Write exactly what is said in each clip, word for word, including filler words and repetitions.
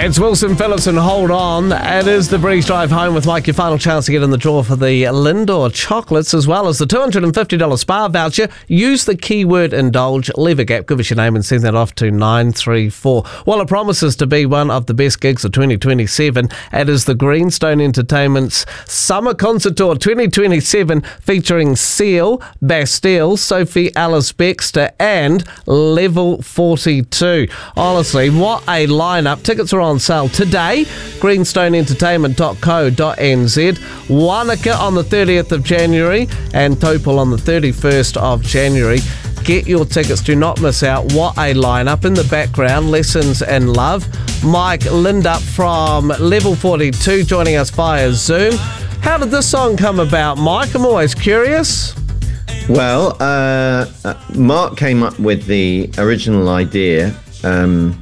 It's Wilson Phillips and Hold On. It is the Breeze Drive Home with Mike. Your final chance to get in the draw for the Lindor chocolates as well as the two hundred fifty dollars spa voucher. Use the keyword indulge, leave a gap, give us your name and send that off to nine three four. Well, it promises to be one of the best gigs of twenty twenty-seven. It is the Greenstone Entertainment's Summer Concert Tour twenty twenty-seven featuring Seal, Bastille, Sophie Ellis-Bextor and Level forty-two. Honestly, what a lineup. Tickets are on sale today. greenstone entertainment dot co dot n z. Wanaka on the thirtieth of January and Topol on the thirty-first of January. Get your tickets. Do not miss out. What a lineup. In the background, Lessons in Love. Mike Lindup from Level forty-two joining us via Zoom. How did this song come about, Mike? I'm always curious. Well, uh, Mark came up with the original idea. Um,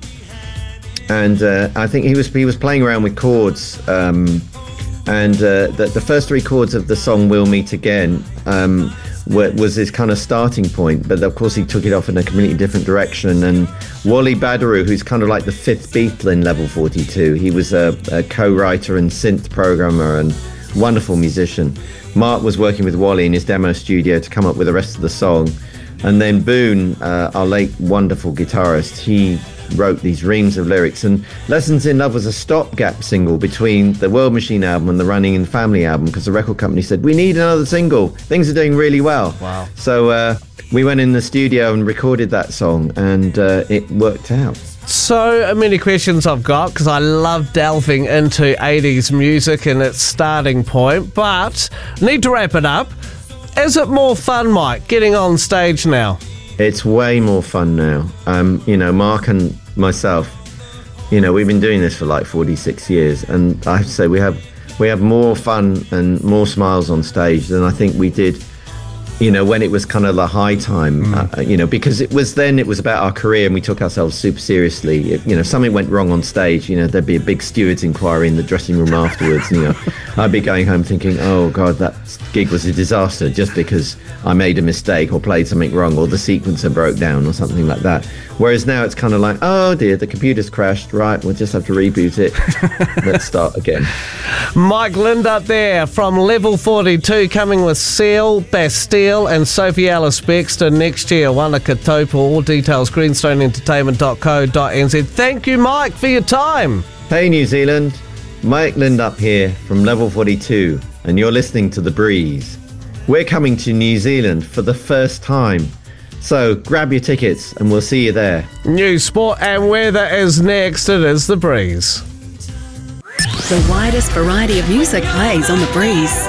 And uh, I think he was he was playing around with chords, um, and uh, the, the first three chords of the song "We'll Meet Again" um, were, was his kind of starting point. But of course, he took it off in a completely different direction. And Wally Badarou, who's kind of like the fifth Beatle in Level forty-two, he was a, a co-writer and synth programmer and wonderful musician. Mark was working with Wally in his demo studio to come up with the rest of the song, and then Boone, uh, our late wonderful guitarist, he wrote these reams of lyrics. And Lessons in Love was a stopgap single between the World Machine album and the Running in Family album, because the record company said, we need another single, things are doing really well. Wow. So uh, we went in the studio and recorded that song, and uh, it worked out. So many questions I've got because I love delving into eighties music and its starting point, but need to wrap it up. Is it more fun, Mike, getting on stage now? It's way more fun now. Um, you know, Mark and myself, you know, we've been doing this for like forty-six years, and I have to say we have we have more fun and more smiles on stage than I think we did, you know, when it was kind of the high time, mm. uh, you know, because it was then it was about our career and we took ourselves super seriously. If, you know, if something went wrong on stage, you know, there'd be a big steward's inquiry in the dressing room afterwards. You know, I'd be going home thinking, oh God, that gig was a disaster just because I made a mistake or played something wrong or the sequencer broke down or something like that. Whereas now it's kind of like, oh dear, the computer's crashed. Right, we'll just have to reboot it. Let's start again. Mike Lindup there from Level forty-two coming with Seal, Bastille and Sophie Ellis-Bextor next year. Wanaka Topol. All details greenstone entertainment dot co dot n z. Thank you, Mike, for your time. Hey, New Zealand. Mike Lindup here from Level forty-two, and you're listening to The Breeze. We're coming to New Zealand for the first time, so grab your tickets and we'll see you there. News, sport and weather is next. It is The Breeze. The widest variety of music plays on The Breeze.